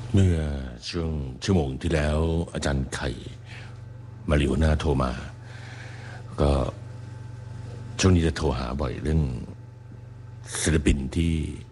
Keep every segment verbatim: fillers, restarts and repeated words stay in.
เมื่อช่วงชั่วโมงที่แล้วอาจารย์ไข่มาริโอน่าโทรมาก็ช่วงนี้จะโทรหาบ่อยเรื่องศิลปินที่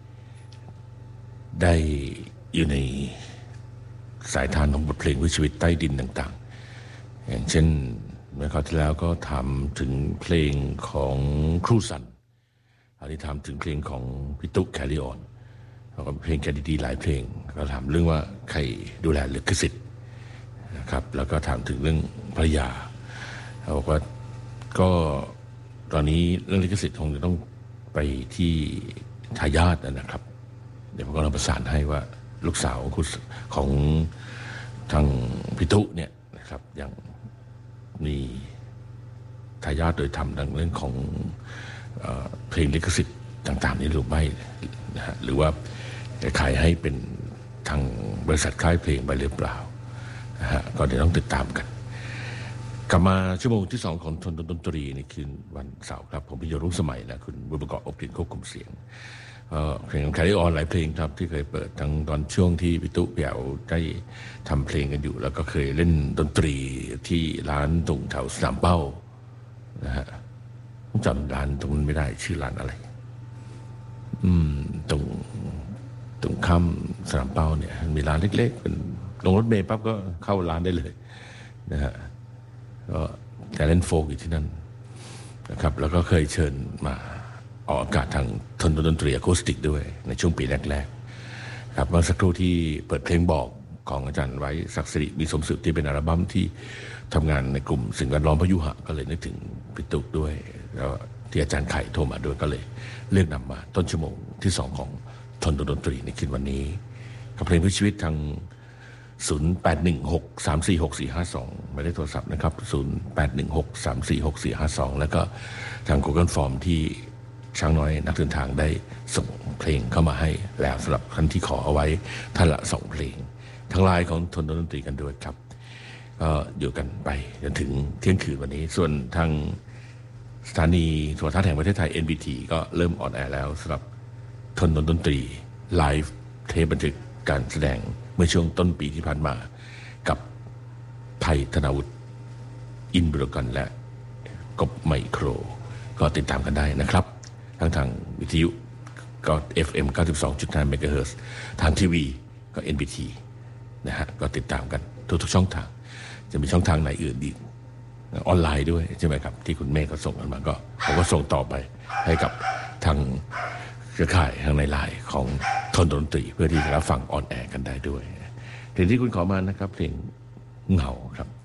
ได้อยู่ในสายทานของบทเพลงเพื่อชีวิตใต้ดินต่างๆอย่างเช่นเมื่อคราวที่แล้วก็ถามถึงเพลงของครูสันอันนี้ถามถึงเพลงของพี่ตุ๊กแคริออนแล้วก็เพลงแกดีๆหลายเพลงก็ถามเรื่องว่าใครดูแลลิขสิทธิ์นะครับแล้วก็ถามถึงเรื่องภรรยาเขาบอกว่าก็ตอนนี้เรื่องลิขสิทธิ์คงจะต้องไปที่ทายาทนะครับเดี๋ยวผมก็ลองประสานให้ว่าลูกสาวของทางพี่ตุ๊เนี่ยนะครับอย่างมีทายาทโดยทำดังเรื่องของเอ่อเพลงลิขสิทธิ์ต่างๆนี้หรือไม่นะฮะหรือว่าขายให้เป็นทางบริษัทค่ายเพลงไปหรือเปล่านะฮะก็เดี๋ยวต้องติดตามกันกลับมาชั่วโมงที่สองของทนดนตรีในคืนวันเสาร์ครับผมพิยรุ่งสมัยและคุณบุญประกอบอบกลิ่นควบคุมเสียงเพลงของแคริออนหลายเพลงครับที่เคยเปิดทั้งตอนช่วงที่พี่ตุ๊พี่เอาได้ทำเพลงกันอยู่แล้วก็เคยเล่นดนตรีที่ร้านตรงแถวสนามเป้านะฮะผมจำร้านตรงนั้นไม่ได้ชื่อร้านอะไรอืมตรงตรงข้ามสนามเป้าเนี่ยมีร้านเล็กๆเป็นลงรถเมล์ปั๊บก็เข้าร้านได้เลยนะฮะก็แต่เล่นโฟล์อยู่ที่นั่นนะครับแล้วก็เคยเชิญมาออกอากาศทางทนดนตรีอะคูสติกด้วยในช่วงปีแรกๆครับเมื่อสักครู่ที่เปิดเพลงบอกของอาจารย์ไว้ศักดิ์สิริมีสมสืบที่เป็นอัลบั้มที่ทำงานในกลุ่มสิ่งแวดล้อมพยุหะก็เลยนึกถึงพี่ตุ๊กด้วยแล้วที่อาจารย์ไข่โทรมาด้วยก็เลยเลือกนำมาต้นชั่วโมงที่สองของทนดนตรีในคืนวันนี้กับเพลงเพื่อชีวิตทางศูนย์ แปด หนึ่ง หก สาม สี่ หก สี่ ห้า สองหมายเลขโทรศัพท์นะครับศูนย์ แปด หนึ่ง หก สาม สี่ หก สี่ ห้า สองแล้วก็ทาง Google Form ที่ช้างน้อยนักเดินทางได้ส่งเพลงเข้ามาให้แล้วสำหรับท่านที่ขอเอาไว้ท่านละสองเพลงทั้งไลน์ของทนดนตรีกันด้วยครับก็อยู่กันไปจนถึงเที่ยงคืนวันนี้ส่วนทางสถานีโทรทัศน์แห่งประเทศไทย เอ็น บี ที ก็เริ่มออนแอร์แล้วสำหรับทนดนตรีไลฟ์เทปบันทึกการแสดงเมื่อช่วงต้นปีที่ผ่านมากับไทยธนาวุฒิอินบุรกันและกบไมโครก็ติดตามกันได้นะครับทั้งทางวิทยุก็ เอฟ เอ็ม เก้าสิบสองจุดห้า เมกะเฮิรตซ์ทางทีวีก็ เอ็น บี ที นะฮะก็ติดตามกันทุกๆช่องทางจะมีช่องทางไหนอื่นอีกออนไลน์ด้วยใช่ไหมครับที่คุณเมฆก็ส่งกันมาก็ผมก็ส่งต่อไปให้กับทางเครือข่ายทางในไลน์ของทนดนตรีเพื่อที่จะรับฟังออนแอร์กันได้ด้วยเพลงที่คุณขอมานะครับเพลงเหงาครับ